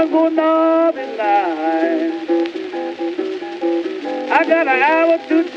I'm going up in line. I got an hour to